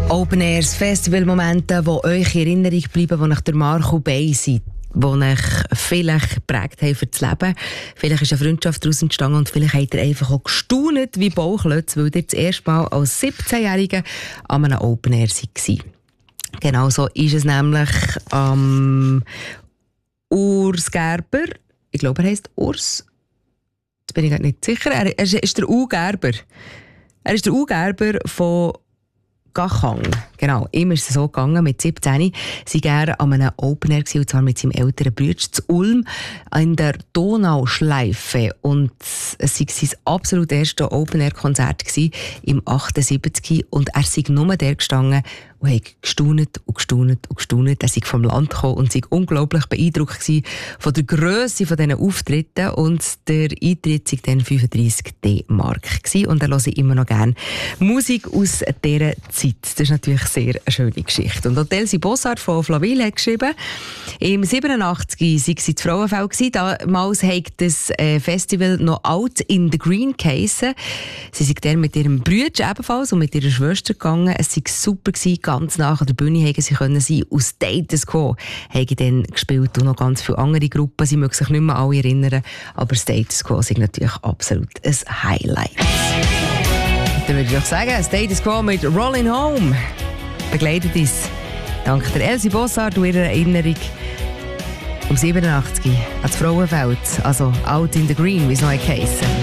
Open Airs, Festivalmomente, die euch in Erinnerung bleiben, die euch der Marco Bay sind, die euch vielleicht geprägt haben für das Leben. Vielleicht ist eine Freundschaft daraus entstanden und vielleicht habt ihr einfach auch gestaunt wie Bauchlötz, weil ihr das erste Mal als 17-Jährige an einem Open Air war. Genau so ist es nämlich Urs Gerber. Ich glaube, er heisst Urs. Jetzt bin ich nicht sicher. Er ist der U Gerber. Er ist der U Gerber von Gachang. Genau, ihm ist es so gegangen, mit 17 sei er an einem Open Air gewesen, und zwar mit seinem älteren Bruder zu Ulm in der Donauschleife. Und es war sein absolut erstes Open Air Konzert im 78 und er sei nur der gestanden und hat gestaunt und gestaunt und gestaunt. Er sei vom Land gekommen und sei unglaublich beeindruckt gewesen von der Grösse von diesen Auftritten, und der Eintritt sei dann 35 D-Mark gewesen. Und er höre immer noch gerne Musik aus dieser Zeit. Das ist natürlich sehr eine schöne Geschichte. Und Elsie Bossart von Flawil hat geschrieben, im 87 sei sie zu Frauenfeld gewesen. Damals hat das Festival noch Out in the Green geheissen. Sie sind dann mit ihrem Bruder ebenfalls und mit ihrer Schwester gegangen. Es war super gewesen, ganz nah an der Bühne hätten sie können sein. Aus Status Quo haben dann gespielt und noch ganz viele andere Gruppen. Sie mögen sich nicht mehr alle erinnern, aber Status Quo ist natürlich absolut ein Highlight. Dann würde ich auch sagen, Status Quo mit Rollin' Home begleitet uns dank der Elsie Bossart und ihrer Erinnerung um 87 an das Frauenfeld, also Out in the Green, wie es noch geheissen.